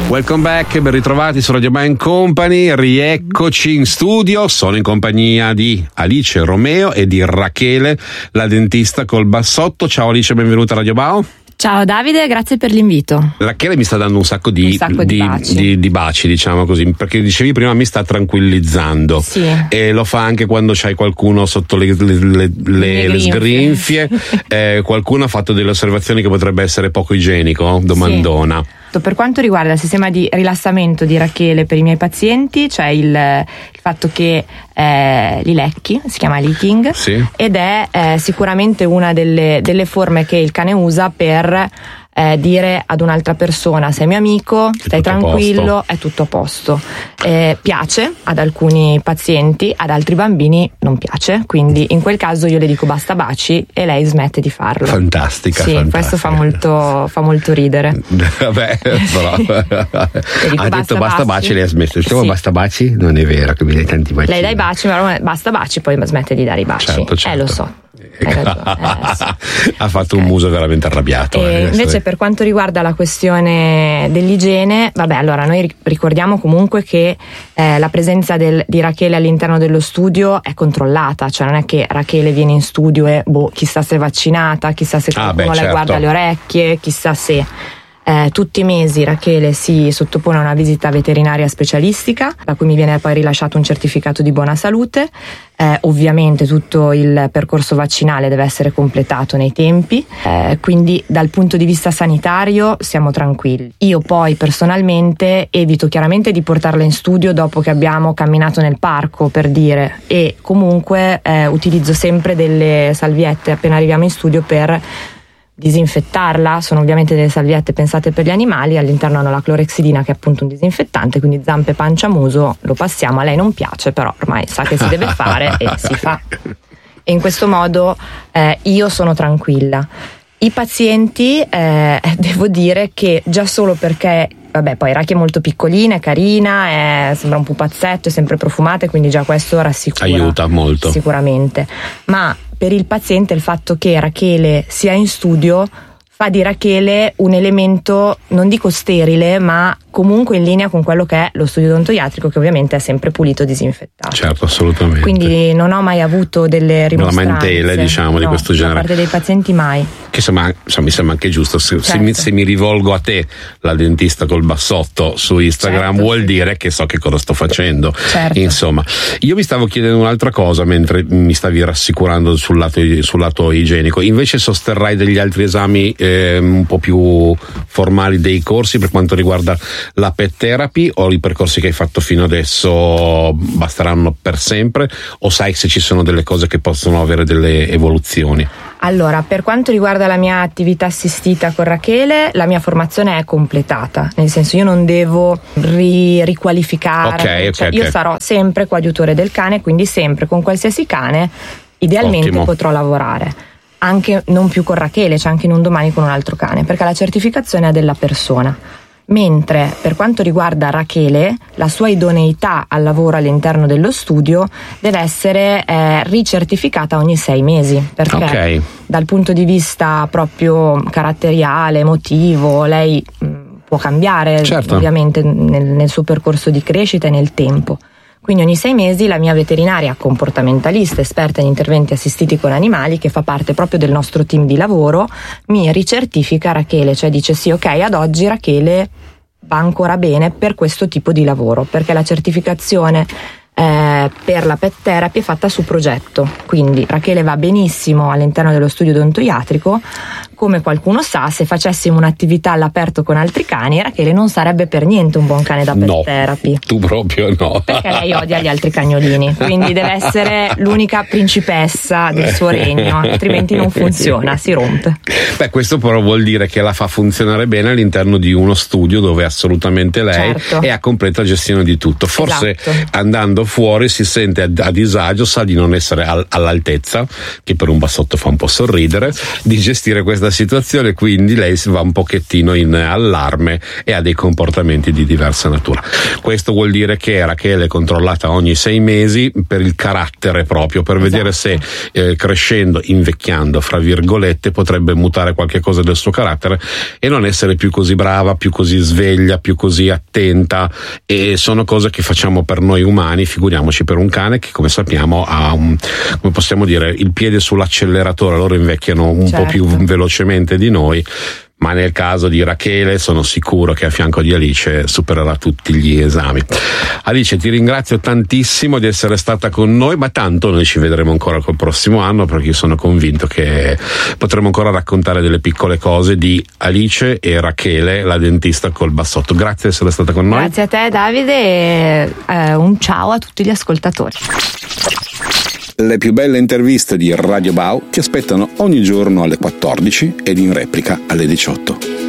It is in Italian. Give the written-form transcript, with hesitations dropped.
Welcome back, ben ritrovati su Radio Mind Company, rieccoci in studio, sono in compagnia di Alice Romeo e di Rachele, la dentista col bassotto. Ciao Alice, benvenuta a Radio Bao. Ciao Davide, grazie per l'invito. Rachele mi sta dando un sacco di baci, diciamo così, perché dicevi prima mi sta tranquillizzando. Sì. E lo fa anche quando c'hai qualcuno sotto le sgrinfie. Qualcuno ha fatto delle osservazioni che potrebbe essere poco igienico? Domandona. Sì. Per quanto riguarda il sistema di rilassamento di Rachele per i miei pazienti, c'è il fatto che li lecchi, si chiama licking, sì. Ed è sicuramente una delle forme che il cane usa per dire ad un'altra persona: sei mio amico, stai tranquillo, è tutto a posto. Piace ad alcuni pazienti, ad altri bambini non piace, quindi in quel caso io le dico basta baci e lei smette di farlo. Fantastica. Sì, fantastica. Questo fa molto ridere. Vabbè, però ha detto basta baci, lei ha smesso. Diciamo sì. Basta baci non è vero che mi dai tanti baci. Lei dai baci, ma basta baci, poi smette di dare i baci. Certo. Lo so. Hai ragione, sì. Ha fatto un muso veramente arrabbiato. Invece per quanto riguarda la questione dell'igiene, vabbè, allora noi ricordiamo comunque che la presenza di Rachele all'interno dello studio è controllata, cioè non è che Rachele viene in studio e chissà se è vaccinata, chissà se qualcuno le guarda le orecchie, chissà se... tutti i mesi Rachele si sottopone a una visita veterinaria specialistica, da cui mi viene poi rilasciato un certificato di buona salute. Ovviamente tutto il percorso vaccinale deve essere completato nei tempi, quindi dal punto di vista sanitario siamo tranquilli. Io poi personalmente evito chiaramente di portarla in studio dopo che abbiamo camminato nel parco, per dire, e comunque utilizzo sempre delle salviette appena arriviamo in studio per disinfettarla. Sono ovviamente delle salviette pensate per gli animali, all'interno hanno la clorexidina che è appunto un disinfettante, quindi zampe, pancia, muso lo passiamo. A lei non piace, però ormai sa che si deve fare e si fa, e in questo modo io sono tranquilla. I pazienti devo dire che già solo perché poi Rachele è molto piccolina, è carina, sembra un pupazzetto, è sempre profumata, e quindi già questo rassicura, aiuta molto sicuramente. Ma per il paziente il fatto che Rachele sia in studio fa di Rachele un elemento, non dico sterile, ma comunque in linea con quello che è lo studio odontoiatrico, che ovviamente è sempre pulito e disinfettato. Certo, assolutamente. Quindi non ho mai avuto delle rimostranze, lamentele, diciamo, di questo genere. Da parte dei pazienti mai. Che mi sembra anche giusto. Se mi rivolgo a te, la dentista col bassotto, su Instagram, certo, vuol dire che so che cosa sto facendo. Certo. Insomma, io vi stavo chiedendo un'altra cosa mentre mi stavi rassicurando sul lato igienico. Invece sosterrai degli altri esami un po' più formali dei corsi per quanto riguarda la pet therapy, o i percorsi che hai fatto fino adesso basteranno per sempre, o sai se ci sono delle cose che possono avere delle evoluzioni? Allora, per quanto riguarda la mia attività assistita con Rachele, la mia formazione è completata, nel senso io non devo riqualificare, io sarò sempre coadiutore del cane, quindi sempre con qualsiasi cane idealmente Ottimo. potrò lavorare. Anche non più con Rachele, cioè anche in un domani con un altro cane, perché la certificazione è della persona. Mentre per quanto riguarda Rachele, la sua idoneità al lavoro all'interno dello studio deve essere ricertificata ogni 6 mesi, perché dal punto di vista proprio caratteriale, emotivo, lei può cambiare, certo, ovviamente nel suo percorso di crescita e nel tempo. Quindi ogni 6 mesi la mia veterinaria comportamentalista, esperta in interventi assistiti con animali, che fa parte proprio del nostro team di lavoro, mi ricertifica Rachele, cioè dice sì, ok, ad oggi Rachele va ancora bene per questo tipo di lavoro, perché la certificazione per la pet therapy è fatta su progetto, quindi Rachele va benissimo all'interno dello studio odontoiatrico. Come qualcuno sa, se facessimo un'attività all'aperto con altri cani, Rachele non sarebbe per niente un buon cane da pet therapy. Tu proprio no. Perché lei odia gli altri cagnolini, quindi deve essere l'unica principessa del suo regno, altrimenti non funziona, si rompe. Beh, questo però vuol dire che la fa funzionare bene all'interno di uno studio dove assolutamente lei è a completa gestione di tutto. Forse andando fuori si sente a disagio, sa di non essere all'altezza, che per un bassotto fa un po' sorridere, di gestire questa questa situazione, quindi lei si va un pochettino in allarme e ha dei comportamenti di diversa natura. Questo vuol dire che Rachele è controllata ogni 6 mesi per il carattere proprio, per vedere se crescendo, invecchiando fra virgolette, potrebbe mutare qualche cosa del suo carattere e non essere più così brava, più così sveglia, più così attenta, e sono cose che facciamo per noi umani, figuriamoci per un cane che, come sappiamo, ha come possiamo dire, il piede sull'acceleratore. Loro invecchiano un po' più velocemente di noi, ma nel caso di Rachele sono sicuro che a fianco di Alice supererà tutti gli esami. Alice, ti ringrazio tantissimo di essere stata con noi, ma tanto noi ci vedremo ancora col prossimo anno, perché io sono convinto che potremo ancora raccontare delle piccole cose di Alice e Rachele, la dentista col bassotto. Grazie di essere stata con noi. Grazie a te, Davide, e un ciao a tutti gli ascoltatori. Le più belle interviste di Radio Bau ti aspettano ogni giorno alle 14 ed in replica alle 18.